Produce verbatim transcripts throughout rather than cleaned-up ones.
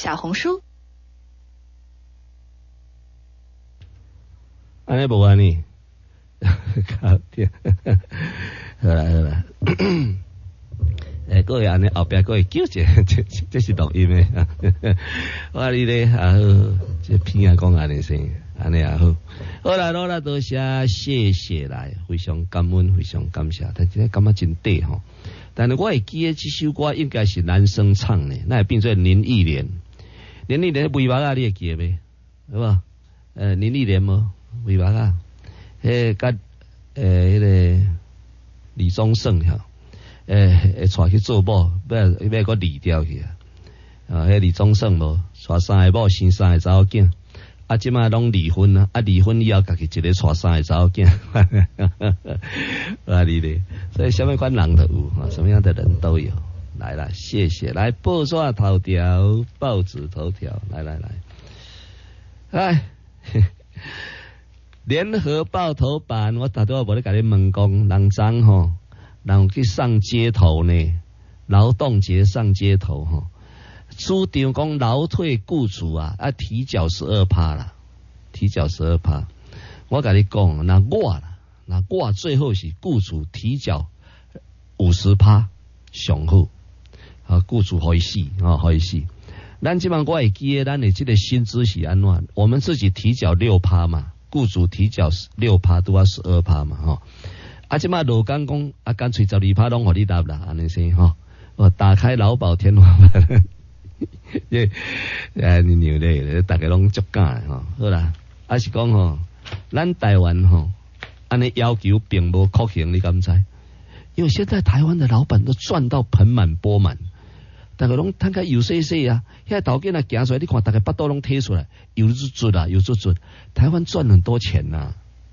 小红书。 安尼无安尼，搞掂，好啦好啦。诶，各位安尼后壁各位叫者，这这是录音的。我话你咧啊好，这片啊讲安尼先，安尼也好。好啦，好啦，多谢谢谢来，非常感恩，非常感谢。但真感觉真对吼。但是我会记得这首歌应该是男生唱的，那也变做林忆莲。林忆莲微目啊，你会记袂？好无？呃，林忆莲无微目啊，迄甲诶迄个李宗盛吼。诶，会带去做某，要要个离掉去啊！啊，迄李宗盛无带三个某生三个查某囝，啊，即摆拢离婚啊！啊，离婚以后，家己一个带三个查某囝，啊，你咧，所以什么款人都有，哈，什么样的人都有。来啦，谢谢，来报纸头条，报纸头条，来来来，哎，联合报头版，我大多无咧甲你问讲，人昨吼。然后去上街头呢，劳动节上街头哈，主张讲劳退雇主啊，啊提缴十二趴啦，提缴十二趴。我跟你讲，那我啦，那我最后是雇主提缴五十趴上好，啊雇主可以死啊可以死。咱即摆我会记得，咱的这个薪资是安怎？我们自己提缴六趴嘛，雇主提缴六趴都要十二趴嘛哈。啊，即马劳工讲啊，干脆十二趴拢互你答啦，安尼先吼。我打开劳保天花板，耶，哎，你牛咧，大家拢足敢吼。好啦，啊是讲吼，咱台湾吼，安尼要求并无可行，你敢知？因为现在台湾的老板都赚到盆满钵满，大家拢摊开油细细啊，遐头家啊行出来，你看大家巴肚拢贴出来，有做做啊，有做做，台湾赚很多钱呐、啊。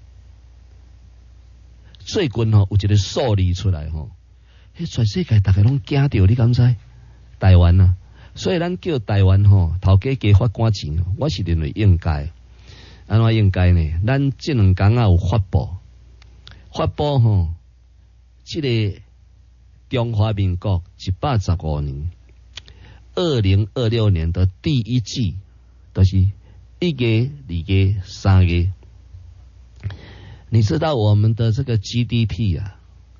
最近吼有一个数字出来吼，迄全世界大家拢惊着，你敢知？台湾啊，所以咱叫台湾吼头家加发赶钱，我是认为应该。安怎应该呢？咱这两天啊有发布，发布吼，这个中华民国一百十五年二零二六年的第一季，就是一月、二月、三月。你知道我们的这个 G D P 啊，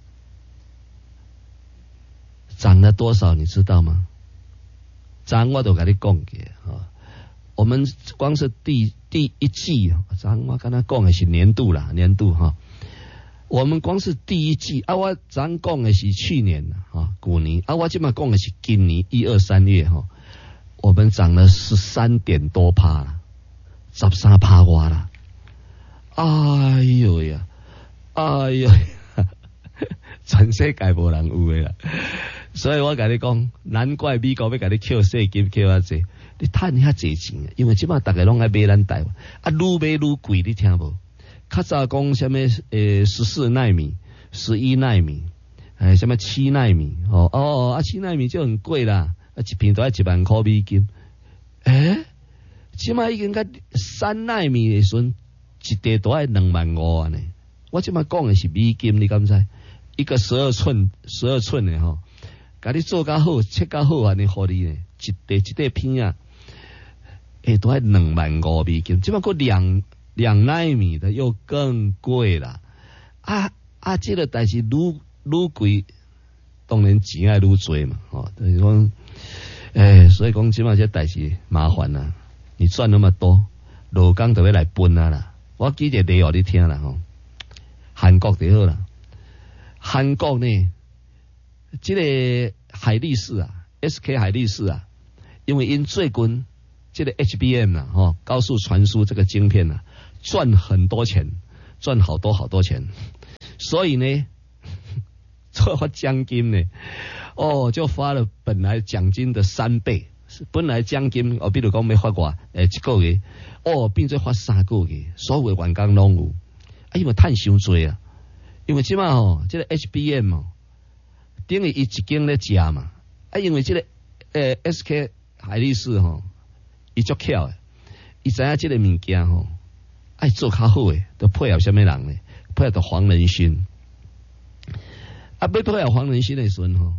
涨了多少？你知道吗？涨我都跟你讲过啊。我们光是第第一季啊，涨我跟他讲的是年度啦，年度哈。我们光是第一季啊，我咱讲的是去年啊，古年啊，我今嘛讲的是今年一二三月哈，我们涨了十三点多趴啦，十三趴哇啦。哎呦呀，哎呦呀，全世界无人有的啦，所以我跟你讲，难怪美国要给你扣税金扣啊济，你赚遐济钱，因为即马大家拢爱买咱台湾，啊愈买愈贵，你听无？较早讲什么诶十四奈米、十一奈米，诶什么七奈米，哦哦啊七奈米就很贵啦，啊一片都要一万块美金，诶，即马已经甲三奈米的时阵。一地都要两万五啊呢！我即摆讲的是美金，你敢知？一个十二寸、十二寸的吼，甲你做较好、切较好安尼，互你呢，一地一地片啊，诶，都要两万五美金。即摆个两两奈米的又更贵啦！啊啊，这个代志愈愈贵，当然钱爱愈多嘛，吼、哦，就是讲，诶，所以讲即摆这代志麻烦啦，你赚那么多，劳工就要来分啊啦。我举一个例互你听啦吼，韩国就好啦，韩国呢，这个海力士啊 ，S K 海力士啊，因为因最近这个 H B M 啊，吼，高速传输这个晶片啊，赚很多钱，赚好多好多钱，所以呢，做发奖金呢，哦，就发了本来奖金的三倍。本来奖金哦，比如讲要发偌诶一个月，哦变做发三个月，所有员工拢有，啊因为趁伤多啊，因为即马吼，这个 H B M 哦，等于伊一间咧食嘛，啊因为这个诶 S K 海力士吼，伊足巧诶，伊知影这个物件吼，爱做较好诶，都配合什么人呢？配合到黄仁勋，啊要配合黄仁勋诶时阵吼，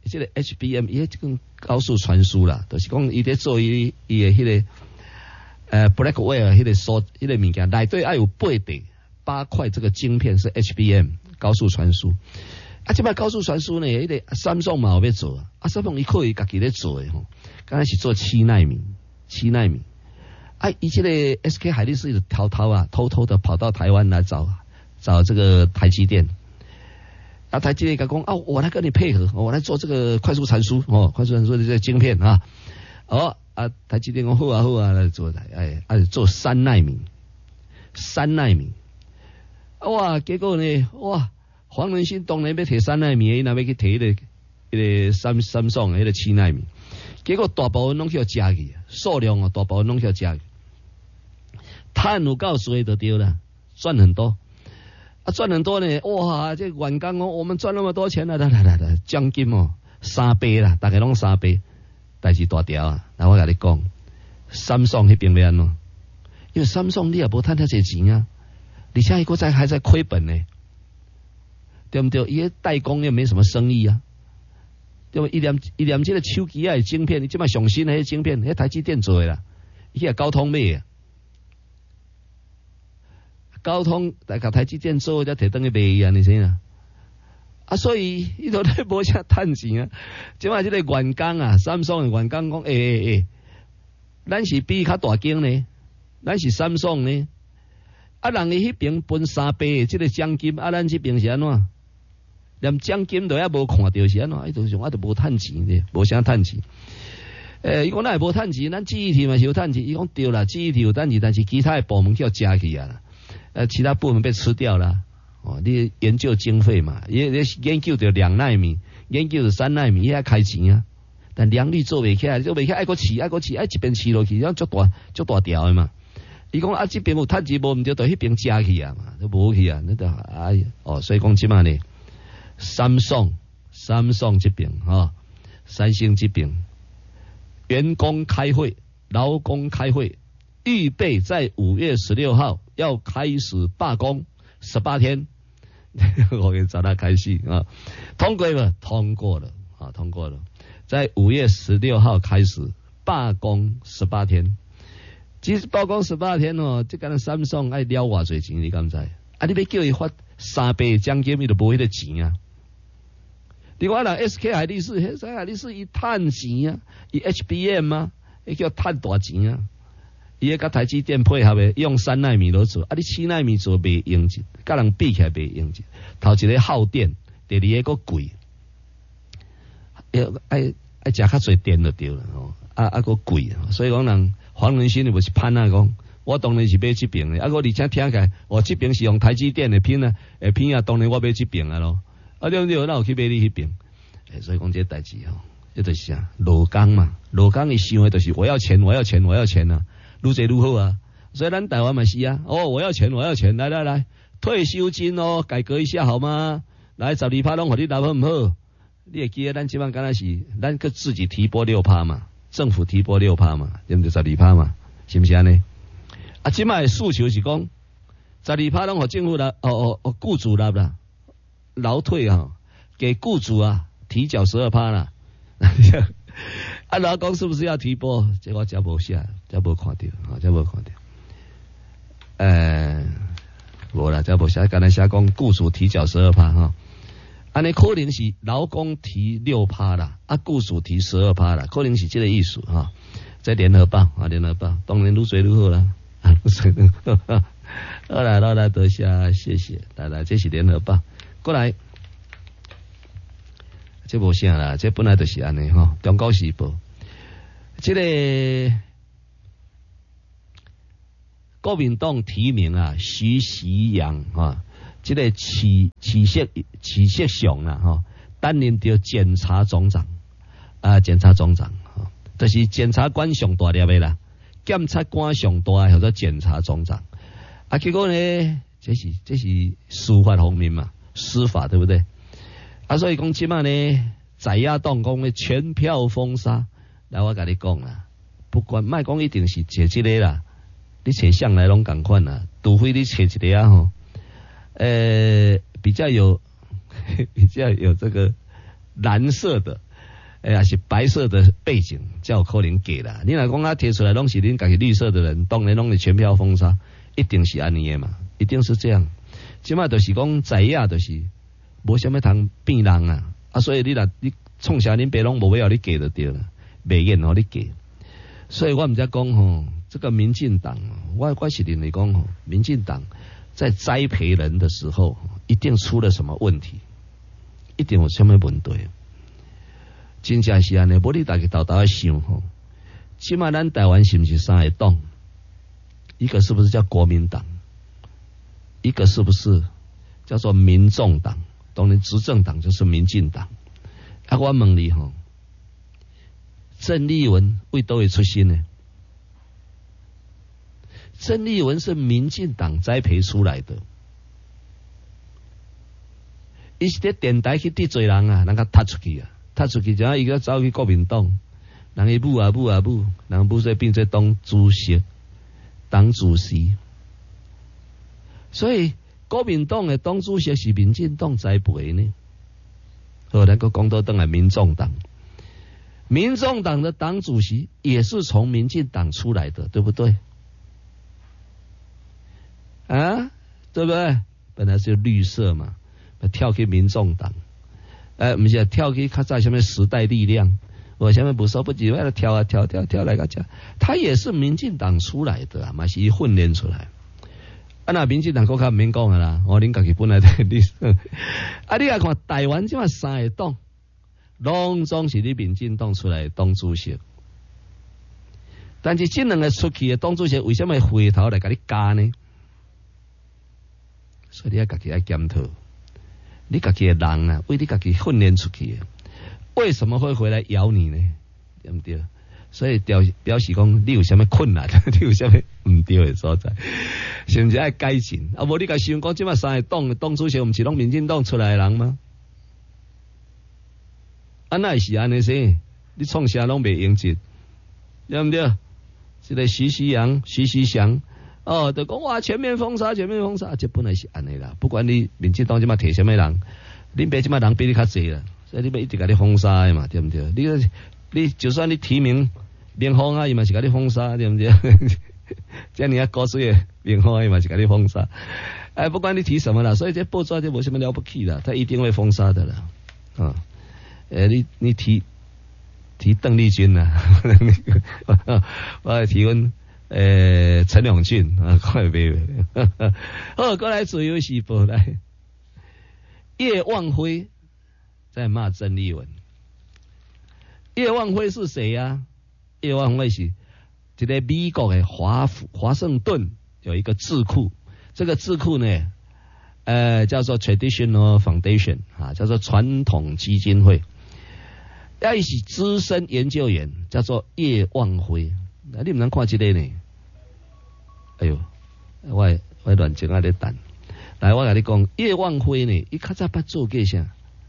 这个 H B M 伊这个高速传输啦，就是讲伊在做伊伊的迄个呃 Blackwell 迄个所迄个物件内底爱有八块八块这个晶片是 H B M 高速传输。啊，这摆高速传输呢，迄个 Samsung 嘛有要做啊，啊 Samsung 伊可以家己咧做诶吼，刚才是做七奈米，七奈米。啊，伊这个 S K 海力士偷偷啊，偷偷的跑到台湾来找找这个台积电。啊，台积电讲讲啊，我来跟你配合，我来做这个快速传输哦，快速传输的这个晶片啊。哦啊，台积电讲好啊好啊来做来，哎，啊做三奈米，三奈米。哇，结果呢，哇！黄仁勋当然要摕三奈米，伊那要去摕迄个迄个三三爽迄个七奈米，结果大部分拢去食去，数量哦大部分拢去食去，赚有够多就对了，赚很多，啊赚很多呢，哇！这员工哦，我们赚那么多钱了，来来来来，奖金哦三倍啦，大概拢三倍，代志大条啊！那我甲你讲，三爽迄边要安怎？因为三爽你也无赚遐侪钱啊，而且伊个在还在亏本呢。对不对？伊个代工也没什么生意啊，对不？一连一连这个手机啊晶片，你即摆上新的晶片，迄台积电做的啦，伊也高通买啊，高通来甲台积电做，才摕等去卖啊，你知影？啊，所以伊都咧无啥趁钱啊。即摆这个员工啊，三爽的员工讲，诶诶诶，咱是比较大间呢，咱是三爽呢，啊，人伊迄边分三倍的这个奖金，啊，咱这边是安怎？连奖金都也无看到是安怎？伊就想啊，都无趁钱的，无啥趁钱。诶，伊讲咱也无趁钱，咱记忆体嘛是有趁钱。伊讲对啦，记忆体有趁钱，但是其他的部门叫加去啊，呃，其他部门被吃掉了。哦，你研究经费嘛，研研究着两奈米，研究着三奈米，伊还开钱啊。但良率做袂起来，做袂起来，爱个饲，爱个饲，爱一边饲落去，然后足大足大条的嘛。伊讲啊，这边有趁钱无，毋对，到迄边加去啊嘛，都无去啊，那都哎哦，所以讲即嘛呢。三爽，三爽这边哈，三星这边，员工开会，劳工开会，预备在五月十六号要开始罢工十八天，我给早他开始啊，通过了，通过了啊，通过了，在五月十六号开始罢工十八天。其实罢工十八天哦，这个三爽爱了偌侪钱，你敢知？啊，你要叫伊发三倍奖金，伊就无迄个钱啊。另外人 S K 海力士 ，S K 海力士伊趁钱啊，伊 H B M 啊，伊叫趁大钱啊。伊个甲台积电配合的，用三奈米来做，啊，你七奈米做袂用钱，甲人比起来袂用钱。头一个耗电，第二个贵，要爱爱食较侪电就对了哦，啊啊个贵，所以讲人黄仁勋你不是潘啊讲。我当然是买这边的，啊，我而且听起来，我这边是用台积电的片啊，诶片啊，当然我买这边啊咯，啊对不对？那我去买你迄边，诶，所以讲这代志吼，这就是啥，劳工嘛，劳工伊想的就是我要钱，我要钱，我要钱啊，愈济愈好啊，所以咱台湾嘛是啊，哦，我要钱，我要钱，来来来，退休金哦，改革一下好吗？来十二趴拢互你拿好唔好？你会记得咱即摆敢若是，咱个自己提拨六趴嘛，政府提拨六趴嘛，对不对？十二趴嘛，是不是安尼？啊，即卖诉求是讲，十二趴拢互政府啦，哦哦哦，雇主啦啦，劳退啊，给雇主啊提缴十二趴啦。啊，劳工是不是要提拨？这我真无写，真无看到，啊，真无看到。诶，无啦，真无写，刚才写讲雇主提缴十二趴哈，安尼可能是劳工提六趴啦，啊，雇主提十二趴啦，可能是这个意思哈。在联合报啊，联合报，当然愈做愈好啦。啊，不是，好来，好来，多谢，谢谢，来来，这是联合报，过来，这无啥啦，这本来就是安尼哈，中国时报，这个国民党提名啊，徐锡阳啊，这个起起色起色上啦哈，担任着检察总长啊，检察总长哈，就是检察官上大粒的啦。检察官上大叫做检察总长，啊，结果呢，这是这是司法方面嘛，司法对不对？啊，所以讲即摆呢，在野党讲的全票封杀，来我甲你讲啦，不管卖讲一定是找这个啦，你找向来拢共款啦，除非你找一个啊吼，呃，比较有比较有这个蓝色的， 哎呀是白色的背景，叫可能假啦。你若讲啊贴出来拢是恁家己绿色的人，当然拢是全票封杀，一定是安尼的嘛，一定是这样。即摆就是讲在野就是无啥物通变人啊，啊所以你若你创啥恁爸拢无要你假就对了，袂愿互你假。所以我毋才讲吼，这个民进党，我我是认为讲吼，民进党在栽培人的时候，一定出了什么问题，一定有什么问题。真正是安尼，无你大家豆豆想吼，起码咱台湾是不是三个党？一个是不是叫国民党？一个是不是叫做民众党？当然执政党就是民进党。啊，我问你吼，郑丽文为倒位出身呢？郑丽文是民进党栽培出来的，伊是伫电台去得罪人啊，人家踢出去啊。他出去，然后伊个走去国民党，人伊母啊母啊母，人母说变做党主席、党主席。所以国民党的党主席是民进党栽培呢。好，咱个讲到等来民众党，民众党的党主席也是从民进党出来的，对不对？啊，对不对？本来是绿色嘛，跳去民众党。呃，不是跳去较早什么时代力量，我什么不说不急，为了跳啊跳跳跳来个讲，他也是民进党出来的啊，嘛是训练出来。啊，那民进党国较免讲啦，我恁家己本来的历史。啊，你来看台湾这么三个党，拢总是你民进党出来的党主席，但是这两个出去的党主席，为什么回头来给你加呢？所以你要家己要检讨。你自己的人啊，为你自己训练出去的，为什么会回来咬你呢？对不对？所以表表示讲，你有什么困难，你有什么唔对的所在，是不是要改进？啊，无你家想讲，即马三个党的党主席，唔是拢民进党出来的人吗？啊，那是安尼先，你创啥拢袂应接，对不对？这个徐熙阳、徐熙祥。哦，就讲哇，全面封杀，全面封杀，这本来是安尼啦。不管你民进党即马摕什么人，恁爸即马人比你较济啦，所以你要一直甲你封杀的嘛，对不对？你你就算你提名民风啊，伊嘛是甲你封杀，对不对？这样你要高水的民风，伊嘛是甲你封杀。哎，不管你提什么啦，所以这报纸就无什么了不起啦，他一定会封杀的啦。啊，呃，你你提提邓丽君呐，我提问。呃，陈永俊啊，快别！好，过来自由时报来。叶望辉在骂郑丽文。叶望辉是谁呀、啊？叶望辉是这个美国的华华盛顿有一个智库，这个智库呢，呃，叫做 Traditional Foundation 啊，叫做传统基金会。要一起资深研究员叫做叶望辉，那你们能看这个呢？哎呦，我我乱讲啊咧等，来我甲你讲，叶望辉呢，伊较早捌做过啥？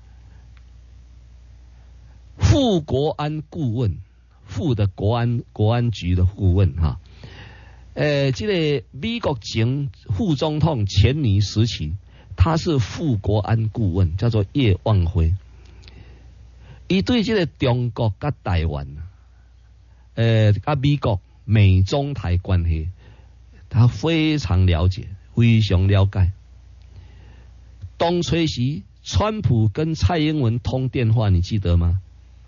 副国安顾问，副的国安国安局的顾问哈。呃，这个美国前副总统钱尼时期，他是副国安顾问，叫做叶望辉。伊对这个中国甲台湾，呃，甲美国美中台关系。他非常了解，非常了解。东吹时，川普跟蔡英文通电话，你记得吗？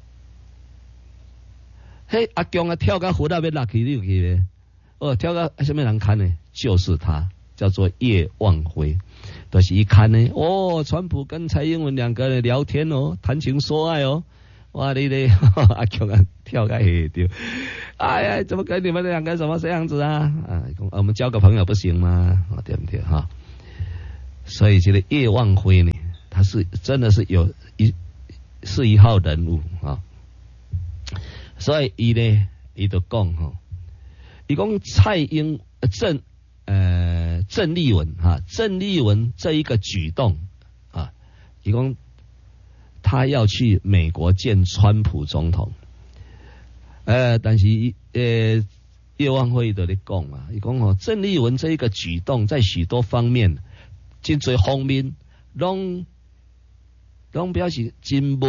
嘿，阿强啊，跳到湖那边落去，你有记没？哦，跳到什么人看呢？就是他，叫做叶望辉。就是一看呢，哦，川普跟蔡英文两个人聊天哦，谈情说爱哦。哇，你嘞，阿强啊，跳个下掉。哎呀，怎么跟你们两个什么这样子啊？啊，我们交个朋友不行吗？对不对哈？所以这个叶望辉呢，他是真的是有一是一号人物啊。所以伊呢，伊就讲哈，伊讲蔡英郑呃郑丽文哈，郑丽文这一个举动啊，伊讲他要去美国见川普总统。呃，但是呃，叶望辉的咧讲嘛，伊讲吼，郑丽文这一个举动，在许多方面，真侪方面，拢拢表示真无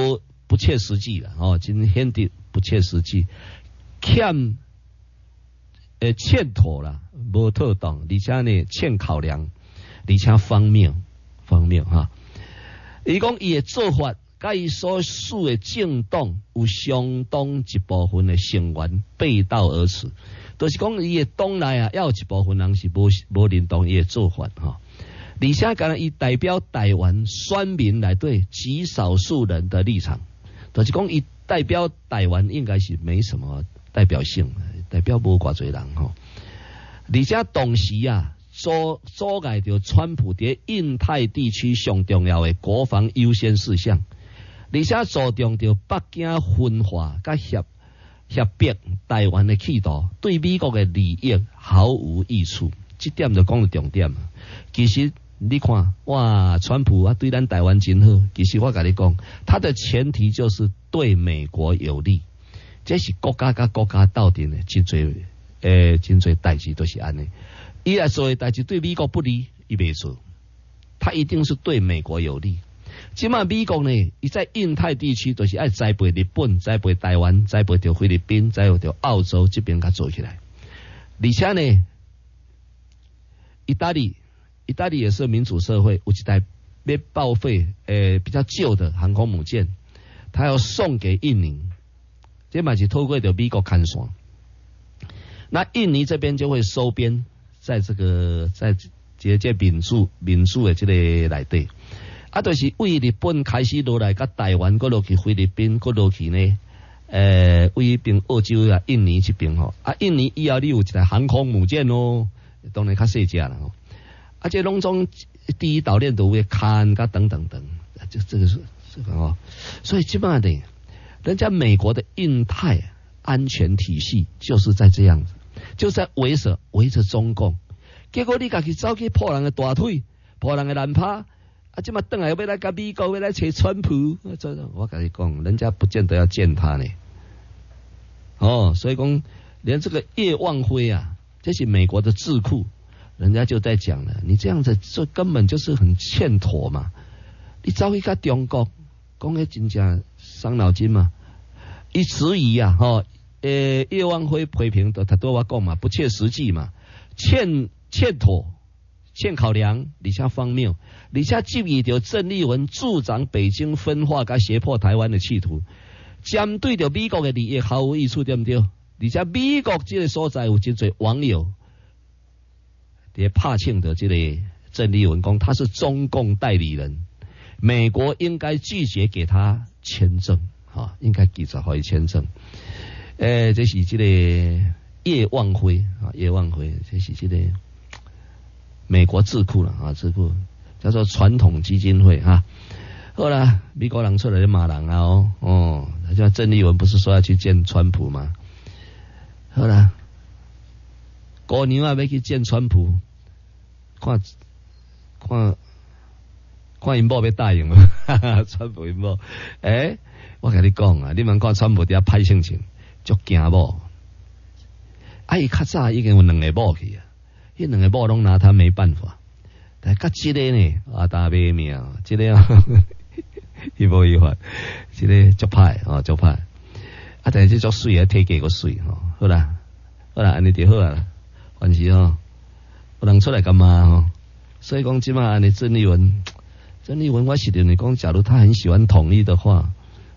不切实际了哦，真显得不切实际，欠呃欠妥啦，无妥当，而且呢欠考量，而且荒谬荒谬哈。伊讲伊的做法，甲伊所属的政党有相当一部分的成员背道而驰，就是讲伊的党内啊，要有一部分人是无无认同伊的做法哈。而且敢若伊代表台湾选民来对极少数人的立场，就是讲伊代表台湾应该是没什么代表性，代表无偌侪人吼。而且同时啊，阻阻碍着川普伫印太地区上重要的国防优先事项，而且注重着北京分化甲协协逼台湾的企图，对美国的利益毫无益处。这点就讲到重点了。其实你看，哇，川普啊对咱台湾真好。其实我跟你讲，他的前提就是对美国有利，这是国家甲国家斗阵的真侪诶，真侪代志都是安尼。伊来做的代志对美国不利，伊袂做，他一定是对美国有利。即马美国呢，伊在印太地区都是爱栽培日本、栽培台湾、栽培着菲律宾、栽培着澳洲这边甲做起来，而且呢，意大利。意大利也是民主社会，有一台要报废诶比较旧的航空母舰，他要送给印尼，这嘛是透过着美国看线，那印尼这边就会收编在这个在这这民主民主的这个内底，啊，就是为日本开始落来，甲台湾，搁落去菲律宾，搁落去呢，诶，为边澳洲啊、印尼这边吼，啊，印尼以后你有一台航空母舰哦，当然较细只啦吼。而且拢总第一岛链都会看个等等等，就这个是这个哦，所以基本上的，人家美国的印太安全体系就是在这样子，就在围着围着中共，结果你家己走去破人的大腿，破人的烂趴，啊，这么等来要来跟美国要来找川普，我跟你讲，人家不见得要见他呢，哦，所以讲连这个叶望辉啊，这是美国的智库。人家就在讲了，你这样子这根本就是很欠妥嘛！你走去跟中国讲迄真正伤脑筋嘛！伊质疑啊，吼、哦，诶，叶望辉批评的他对我讲嘛，不切实际嘛，欠欠妥，欠考量，而且荒谬，而且基于着郑丽文助长北京分化甲胁迫台湾的企图，针对着美国的利益毫无益处，对不对？而且美国这个所在有真侪网友。也怕庆的这类郑丽文讲，他是中共代理人，美国应该拒绝给他签证，哈，应该拒绝可以签证。诶，这是这个叶望辉啊，叶望辉，这是这个美国智库了啊，智库叫做传统基金会哈。后来美国人出来就骂人啊，哦哦，像郑丽文不是说要去见川普吗？后来过年啊要去见川普。看看看因某要答应吗？川普因某，诶、欸，我跟你讲啊，你们看川普伫遐歹性情，足惊某。啊，伊较早已经有两个某去啊，迄两个某拢拿他没办法。但甲即个呢，啊，大买命，即、這個啊，伊无伊法，即、這個足歹哦，足歹。啊，但是足水啊，體格個水吼，好啦，好啦，安尼就好啦，凡事吼。有人出来干嘛吼？所以讲即嘛，你郑丽文，郑丽文，我是认为讲，假如他很喜欢统一的话，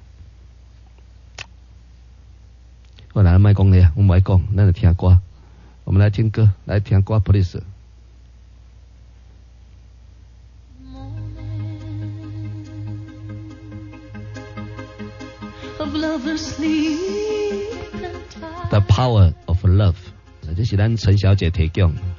我来卖讲咧，我唔爱讲，咱就听歌，我们来听歌，来听歌 ，please。The power of love， 这是咱陈小姐提供。